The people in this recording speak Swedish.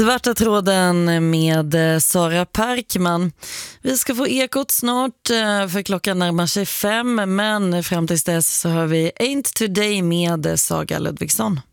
Svarta tråden med Sara Parkman. Vi ska få ekot snart för klockan närmar sig 5, men fram tills dess så har vi Ain't Today med Saga Ludvigsson.